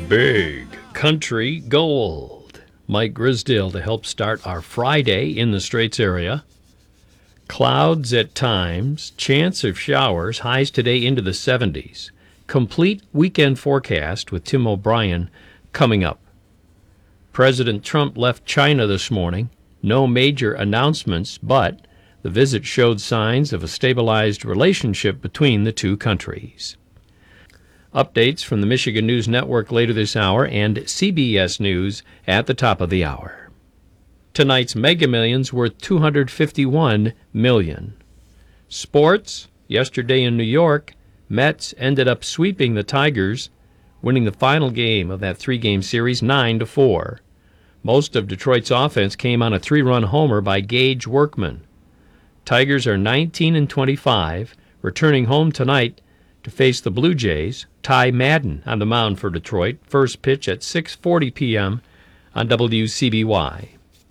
Big Country Gold. Mike Grisdale to help start our Friday in the Straits area. Clouds at times, chance of showers, highs today into the 70s. Complete weekend forecast with Tim O'Brien coming up. President Trump left China this morning. No major announcements, but the visit showed signs of a stabilized relationship between the two countries. Updates from the Michigan News Network later this hour and CBS News at the top of the hour. Tonight's Mega Millions worth $251 million. Sports, yesterday in New York, Mets ended up sweeping the Tigers, winning the final game of that three-game series 9-4. Most of Detroit's offense came on a three-run homer by Gage Workman. Tigers are 19-25, returning home tonight to face the Blue Jays. Ty Madden on the mound for Detroit. First pitch at 6:40 p.m. on WCBY.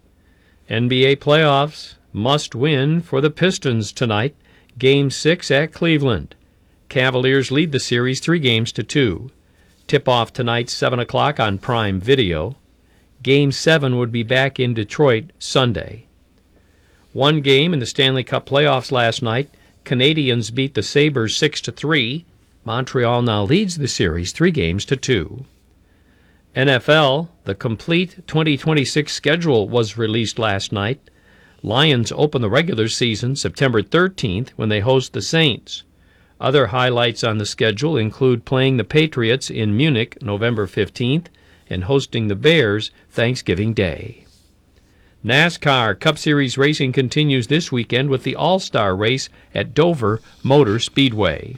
NBA playoffs must win for the Pistons tonight. Game 6 at Cleveland. Cavaliers lead the series 3-2. Tip-off tonight, 7 o'clock on Prime Video. Game 7 would be back in Detroit Sunday. One game in the Stanley Cup playoffs last night. Canadiens beat the Sabres 6-3. Montreal now leads the series 3-2. NFL, the complete 2026 schedule was released last night. Lions open the regular season September 13th when they host the Saints. Other highlights on the schedule include playing the Patriots in Munich November 15th and hosting the Bears Thanksgiving Day. NASCAR Cup Series racing continues this weekend with the All-Star race at Dover Motor Speedway.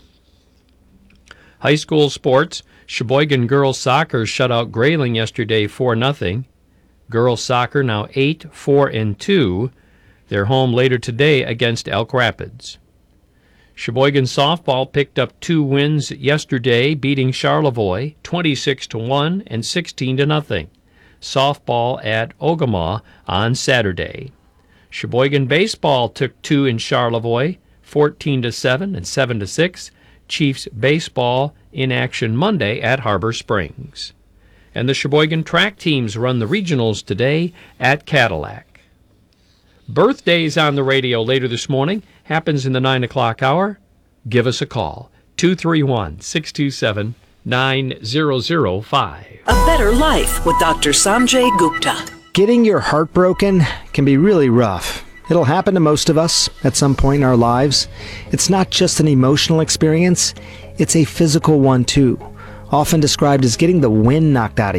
High school sports, Sheboygan girls soccer shut out Grayling yesterday 4-0. Girls soccer now 8-4-2. They're home later today against Elk Rapids. Sheboygan softball picked up 2 wins yesterday, beating Charlevoix 26-1 and 16-0. Softball at Ogama on Saturday. Sheboygan baseball took 2 in Charlevoix, 14-7 and 7-6. Chiefs baseball in action Monday at Harbor Springs. And the Sheboygan track teams run the regionals today at Cadillac. Birthdays on the radio later this morning happens in the 9 o'clock hour. Give us a call, 231-627-9005. A Better Life with Dr. Sanjay Gupta. Getting your heart broken can be really rough. It'll happen to most of us at some point in our lives. It's not just an emotional experience, it's a physical one too, often described as getting the wind knocked out of you.